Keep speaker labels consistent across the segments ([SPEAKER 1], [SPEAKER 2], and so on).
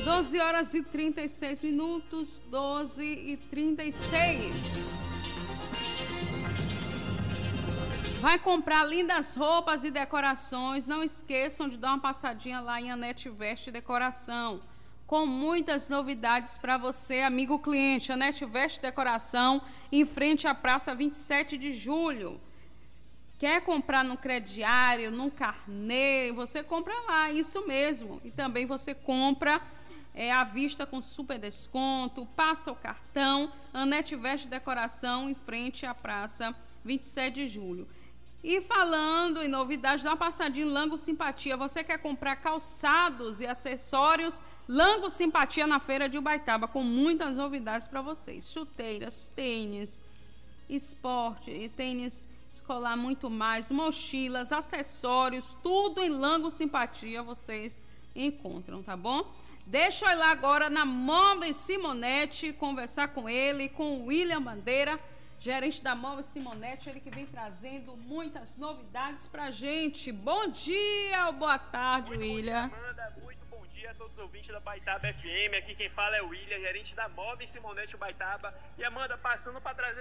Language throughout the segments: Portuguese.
[SPEAKER 1] 12 horas e 36 minutos, 12h36. Vai comprar lindas roupas e decorações? Não esqueçam de dar uma passadinha lá em Anete Veste Decoração, com muitas novidades para você, amigo cliente. Anete Veste Decoração, em frente à Praça 27 de Julho. Quer comprar no crediário, no carnê? Você compra lá, isso mesmo. E também você compra à vista com super desconto, passa o cartão. Anete Veste Decoração, em frente à Praça 27 de Julho. E falando em novidades, dá uma passadinha em Lango Simpatia. Você quer comprar calçados e acessórios? Lango Simpatia na Feira de Ubaitaba, com muitas novidades para vocês. Chuteiras, tênis, esporte e tênis escolar, muito mais, mochilas, acessórios, tudo em Lango Simpatia vocês encontram, tá bom? Deixa eu ir lá agora na Móveis Simonete, conversar com ele, com o William Bandeira, gerente da Móveis Simonete, ele que vem trazendo muitas novidades pra gente. Bom dia ou boa tarde, William.
[SPEAKER 2] Amanda, muito bom dia a todos os ouvintes da Ubaitaba FM. Aqui quem fala é o William, gerente da Móveis Simonete Ubaitaba. E Amanda, passando para trazer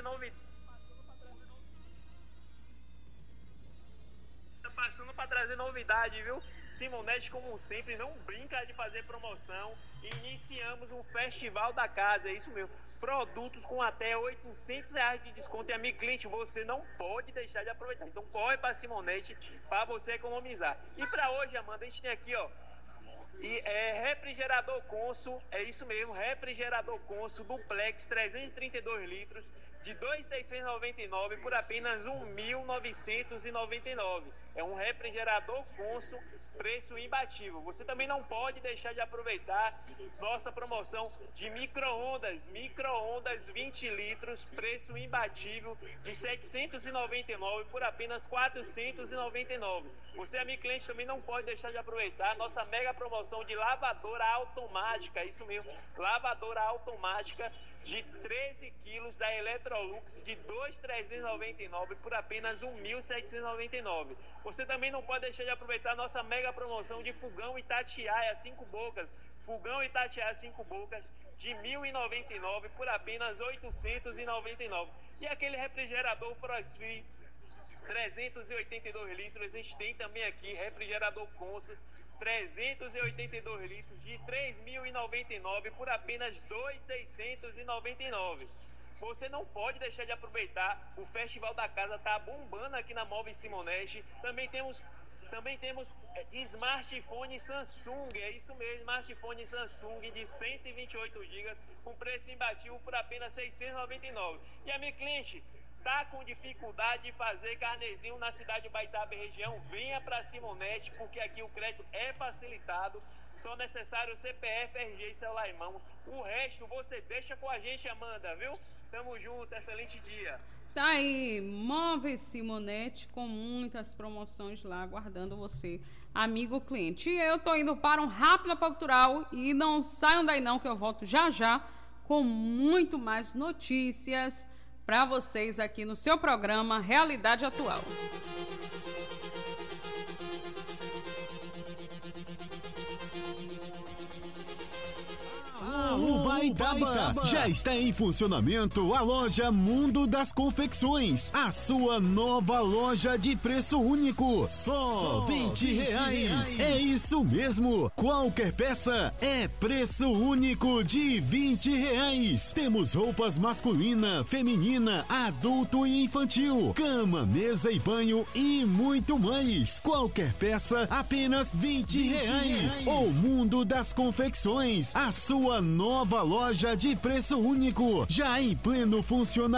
[SPEAKER 2] novidade, viu? Simonete, como sempre, não brinca de fazer promoção. Iniciamos um festival da casa, é isso mesmo. Produtos com até R$800 de desconto. E, amigo cliente, você não pode deixar de aproveitar. Então corre para Simonete para você economizar. E para hoje, Amanda, a gente tem aqui, ó, refrigerador Consul, é isso mesmo, refrigerador Consul Duplex 332 litros de 2.699 por apenas 1.999. É um refrigerador Consul, preço imbatível. Você também não pode deixar de aproveitar nossa promoção de micro-ondas 20 litros, preço imbatível de 799 por apenas 499. Você, amigo cliente, também não pode deixar de aproveitar nossa mega promoção de lavadora automática, isso mesmo, lavadora automática de 13 quilos da Electrolux de 2.399 por apenas 1.799. Você também não pode deixar de aproveitar nossa mega promoção de fogão Itatiaia 5 bocas. Fogão Itatiaia 5 bocas de 1.099 por apenas 899. E aquele refrigerador Frostfree 382 litros, a gente tem também aqui refrigerador Consul 382 litros de 3.099 por apenas 2.699. Você não pode deixar de aproveitar, o Festival da Casa tá bombando aqui na Móveis Simonete. Também temos smartphone Samsung, é isso mesmo, smartphone Samsung de 128 GB com preço imbatível por apenas 699. E a minha cliente tá com dificuldade de fazer carnezinho na cidade de Ubaitaba e região, venha para Simonete, porque aqui o crédito é facilitado. Só necessário CPF, RG e celular em mão. O resto você deixa com a gente, Amanda, viu? Tamo junto, excelente dia.
[SPEAKER 1] Tá aí, Móveis Simonete, com muitas promoções lá, aguardando você, amigo cliente. E eu tô indo para um rápido cultural e não saiam daí não, que eu volto já já com muito mais notícias para vocês aqui no seu programa Realidade Atual.
[SPEAKER 3] Ubaitaba, já está em funcionamento a loja Mundo das Confecções, a sua nova loja de preço único, só R$20. É isso mesmo, qualquer peça é preço único de R$20. Temos roupas masculina, feminina, adulto e infantil, cama, mesa e banho e muito mais. Qualquer peça apenas R$20. O Mundo das Confecções, a sua nova loja de preço único, já em pleno funcionamento.